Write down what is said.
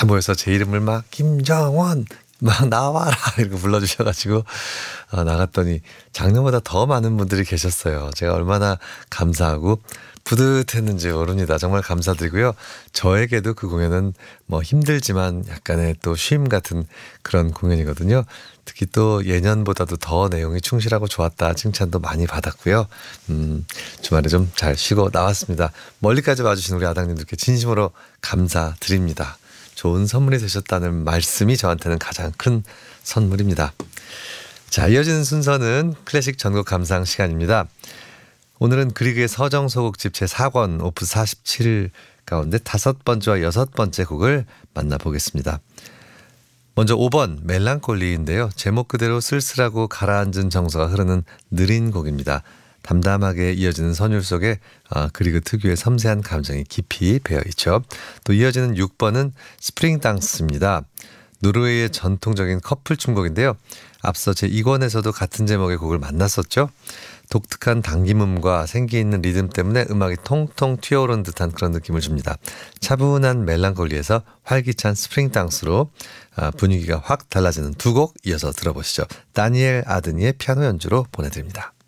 다 모여서 제 이름을 막 김정원 막 나와라 이렇게 불러주셔가지고 나갔더니 작년보다 더 많은 분들이 계셨어요. 제가 얼마나 감사하고 뿌듯했는지 모릅니다. 정말 감사드리고요. 저에게도 그 공연은 뭐 힘들지만 약간의 또 쉼 같은 그런 공연이거든요. 특히 또 예년보다도 더 내용이 충실하고 좋았다 칭찬도 많이 받았고요. 주말에 좀 잘 쉬고 나왔습니다. 멀리까지 와주신 우리 아당님들께 진심으로 감사드립니다. 좋은 선물이 되셨다는 말씀이 저한테는 가장 큰 선물입니다. 자, 이어지는 순서는 클래식 전곡 감상 시간입니다. 오늘은 그리그의 서정소곡집 제4권 오프 47 가운데 5번째와 6번째 곡을 만나보겠습니다. 먼저 5번 멜랑콜리인데요. 제목 그대로 쓸쓸하고 가라앉은 정서가 흐르는 느린 곡입니다. 담담하게 이어지는 선율 속에 그리그 특유의 섬세한 감정이 깊이 배어있죠. 또 이어지는 6번은 스프링 당스입니다. 노르웨이의 전통적인 커플 춤곡인데요. 앞서 제2권에서도 같은 제목의 곡을 만났었죠. 독특한 당김음과 생기 있는 리듬 때문에 음악이 통통 튀어오르는 듯한 그런 느낌을 줍니다. 차분한 멜랑콜리에서 활기찬 스프링 당스로 분위기가 확 달라지는 두 곡 이어서 들어보시죠. 다니엘 아드니의 피아노 연주로 보내드립니다.